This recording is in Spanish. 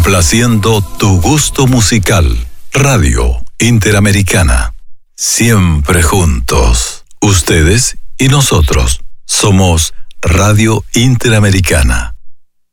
Complaciendo tu gusto musical. Radio Interamericana. Siempre juntos. Ustedes y nosotros. Somos Radio Interamericana.